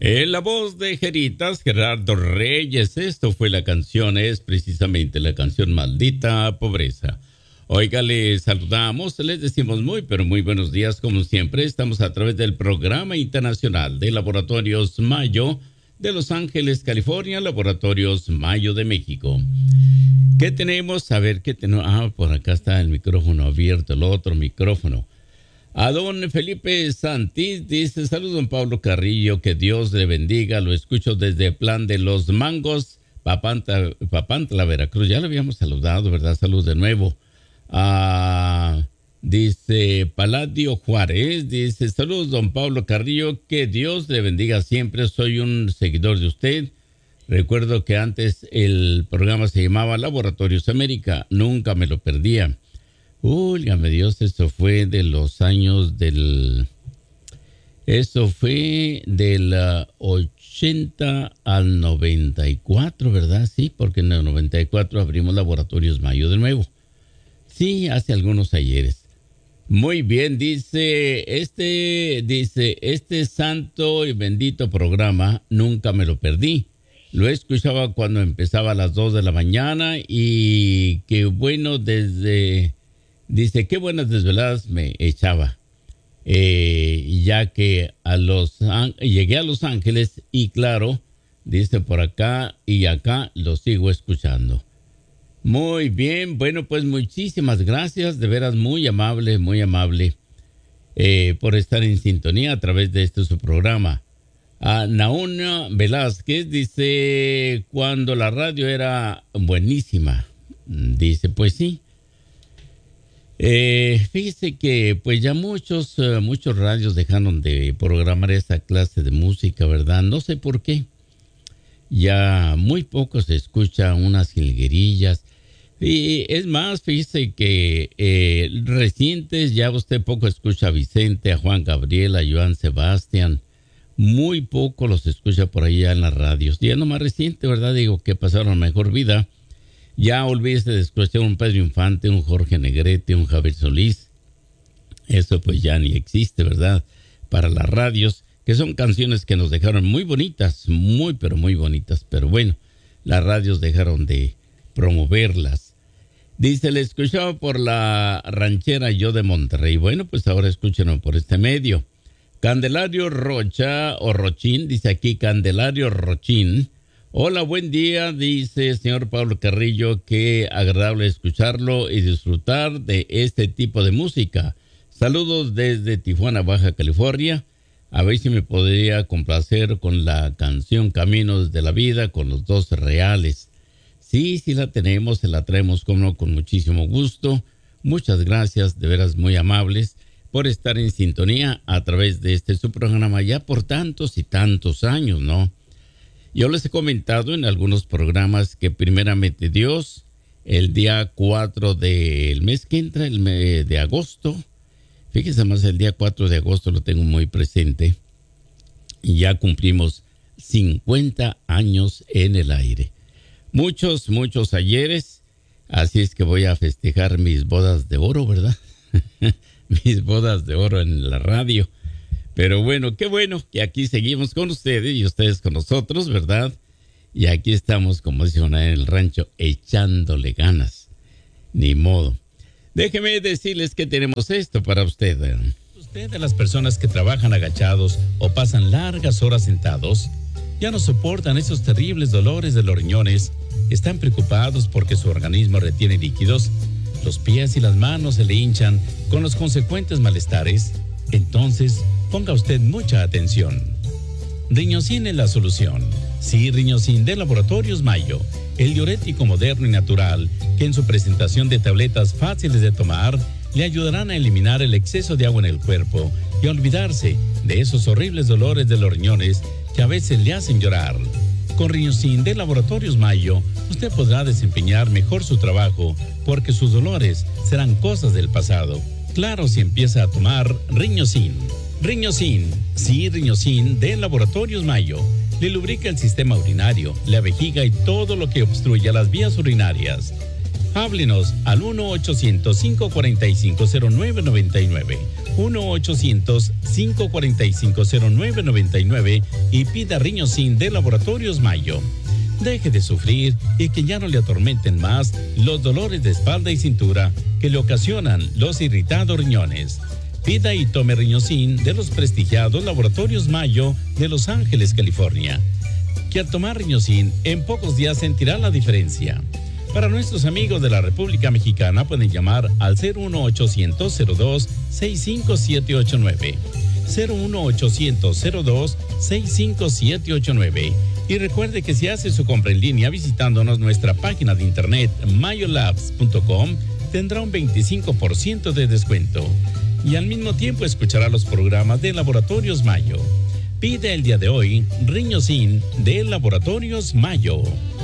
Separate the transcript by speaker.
Speaker 1: En la voz de Jeritas, Gerardo Reyes, esto fue la canción, es precisamente la canción Maldita Pobreza. Oiga, les saludamos, les decimos muy, pero muy buenos días, como siempre. Estamos a través del Programa Internacional de Laboratorios Mayo de Los Ángeles, California, Laboratorios Mayo de México. ¿Qué tenemos? A ver, ¿qué tenemos? Ah, por acá está el micrófono abierto, el otro micrófono. A don Felipe Santis dice, saludos don Pablo Carrillo, que Dios le bendiga, lo escucho desde Plan de los Mangos, Papantla, Veracruz. Ya lo habíamos saludado, ¿verdad? Salud de nuevo. Dice Paladio Juárez, dice, saludos don Pablo Carrillo, que Dios le bendiga siempre, soy un seguidor de usted. Recuerdo que antes el programa se llamaba Laboratorios América, nunca me lo perdía. Úlgame Dios, eso fue de los años del 80 al 94, ¿verdad? Sí, porque en el 94 abrimos Laboratorios Mayo de nuevo. Sí, hace algunos ayeres. Muy bien, dice, este santo y bendito programa, nunca me lo perdí. Lo escuchaba cuando empezaba a las 2 de la mañana y qué bueno dice, qué buenas desveladas me echaba, ya que llegué a Los Ángeles y claro, dice por acá y acá lo sigo escuchando. Muy bien, bueno, pues muchísimas gracias, de veras muy amable, por estar en sintonía a través de su programa. Nauna Velázquez dice, cuando la radio era buenísima, dice, pues sí. Fíjese que pues ya muchos radios dejaron de programar esa clase de música, ¿verdad? No sé por qué. Ya muy poco se escucha unas jilguerillas. Y es más, fíjese que recientes ya usted poco escucha a Vicente, a Juan Gabriel, a Joan Sebastián. Muy poco los escucha por ahí ya en las radios. Ya no más reciente, ¿verdad? Digo que pasaron mejor vida. Ya olvídese de escuchar un Pedro Infante, un Jorge Negrete, un Javier Solís. Eso pues ya ni existe, ¿verdad? Para las radios, que son canciones que nos dejaron muy bonitas, muy pero muy bonitas. Pero bueno, las radios dejaron de promoverlas. Dice, le escuchaba por la ranchera yo de Monterrey. Bueno, pues ahora escúchenos por este medio. Candelario Rocha o Rochín, dice aquí Candelario Rochín. Hola, buen día, dice señor Pablo Carrillo, qué agradable escucharlo y disfrutar de este tipo de música. Saludos desde Tijuana, Baja California. A ver si me podría complacer con la canción Caminos de la Vida con los Dos Reales. Sí, la tenemos, se la traemos con muchísimo gusto. Muchas gracias, de veras muy amables, por estar en sintonía a través de su programa ya por tantos y tantos años, ¿no? Yo les he comentado en algunos programas que primeramente Dios, el día 4 del mes que entra, el mes de agosto, fíjense más, el día 4 de agosto lo tengo muy presente, y ya cumplimos 50 años en el aire. Muchos ayeres, así es que voy a festejar mis bodas de oro, ¿verdad? Mis bodas de oro en la radio. Pero bueno que aquí seguimos con ustedes y ustedes con nosotros, ¿verdad? Y aquí estamos, como dicen en el rancho, echándole ganas. Ni modo. Déjeme decirles que tenemos esto para usted.
Speaker 2: Usted, de las personas que trabajan agachados o pasan largas horas sentados, ya no soportan esos terribles dolores de los riñones, están preocupados porque su organismo retiene líquidos, los pies y las manos se le hinchan con los consecuentes malestares. Entonces, ponga usted mucha atención. Riñosin es la solución. Sí, Riñosin de Laboratorios Mayo, el diurético moderno y natural que en su presentación de tabletas fáciles de tomar le ayudarán a eliminar el exceso de agua en el cuerpo y a olvidarse de esos horribles dolores de los riñones que a veces le hacen llorar. Con Riñosin de Laboratorios Mayo, usted podrá desempeñar mejor su trabajo porque sus dolores serán cosas del pasado. Claro, si empieza a tomar Riñosin. Riñosin, sí, Riñosin de Laboratorios Mayo. Le lubrica el sistema urinario, la vejiga y todo lo que obstruya las vías urinarias. Háblenos al 1-800-545-0999 1-800-545-0999 y pida Riñosin de Laboratorios Mayo. Deje de sufrir y que ya no le atormenten más los dolores de espalda y cintura que le ocasionan los irritados riñones. Pida y tome Riñosin de los prestigiados Laboratorios Mayo de Los Ángeles, California, que al tomar Riñosin en pocos días sentirá la diferencia. Para nuestros amigos de la República Mexicana pueden llamar al 01800-02-65789. 01800-02-65789. Y recuerde que si hace su compra en línea visitándonos nuestra página de internet mayolabs.com, tendrá un 25% de descuento. Y al mismo tiempo escuchará los programas de Laboratorios Mayo. Pide el día de hoy Riñosin de Laboratorios Mayo.